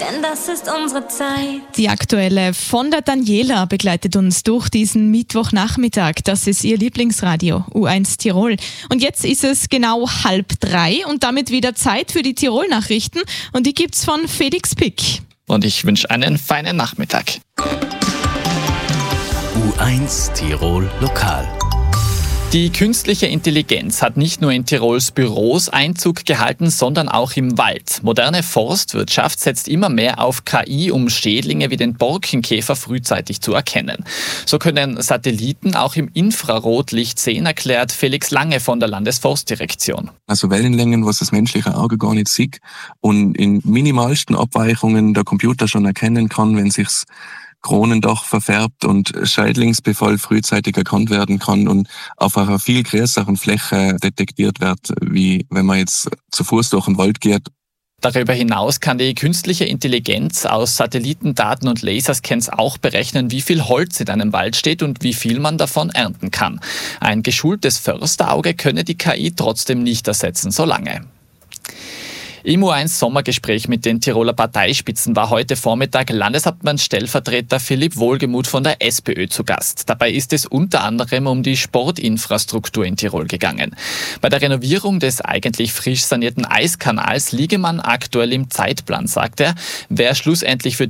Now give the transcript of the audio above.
denn das ist unsere Zeit. Die aktuelle von der Daniela begleitet uns durch diesen Mittwochnachmittag. Das ist ihr Lieblingsradio, U1 Tirol. Und jetzt ist es genau 2:30 und damit wieder Zeit für die Tirol-Nachrichten. Und die gibt's von Felix Pick. Und ich wünsche einen feinen Nachmittag. U1 Tirol Lokal. Die künstliche Intelligenz hat nicht nur in Tirols Büros Einzug gehalten, sondern auch im Wald. Moderne Forstwirtschaft setzt immer mehr auf KI, um Schädlinge wie den Borkenkäfer frühzeitig zu erkennen. So können Satelliten auch im Infrarotlicht sehen, erklärt Felix Lange von der Landesforstdirektion. Also Wellenlängen, was das menschliche Auge gar nicht sieht und in minimalsten Abweichungen der Computer schon erkennen kann, wenn sich's Kronendach verfärbt und Schädlingsbefall frühzeitig erkannt werden kann und auf einer viel größeren Fläche detektiert wird, wie wenn man jetzt zu Fuß durch den Wald geht. Darüber hinaus kann die künstliche Intelligenz aus Satellitendaten und Laserscans auch berechnen, wie viel Holz in einem Wald steht und wie viel man davon ernten kann. Ein geschultes Försterauge könne die KI trotzdem nicht ersetzen, solange. Im U1-Sommergespräch mit den Tiroler Parteispitzen war heute Vormittag Landeshauptmann-Stellvertreter Philipp Wohlgemuth von der SPÖ zu Gast. Dabei ist es unter anderem um die Sportinfrastruktur in Tirol gegangen. Bei der Renovierung des eigentlich frisch sanierten Eiskanals liege man aktuell im Zeitplan, sagt er. Wer schlussendlich für